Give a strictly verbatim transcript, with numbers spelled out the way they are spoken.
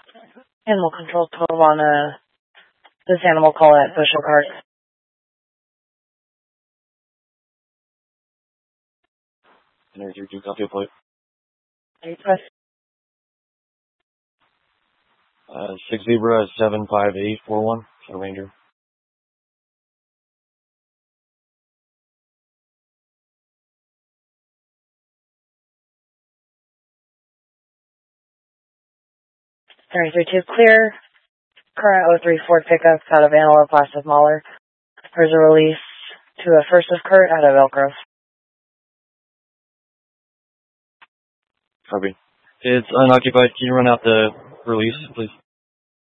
Animal control twelve on uh, this animal call at Bushel Park. There's your two copy of plate. Request. Uh, six Zebra seven five eight four one. So Ranger. three three two clear. Current oh three Ford pickup out of Antelope west of Mahler. There's a release to a first of Kurt out of Elk Grove. Copy. It's unoccupied. Can you run out the release, please?